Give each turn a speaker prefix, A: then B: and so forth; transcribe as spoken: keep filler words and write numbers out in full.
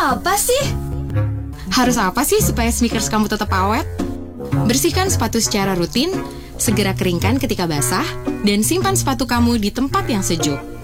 A: apa sih?
B: Harus apa sih supaya sneakers kamu tetap awet? Bersihkan sepatu secara rutin, segera keringkan ketika basah, dan simpan sepatu kamu di tempat yang sejuk.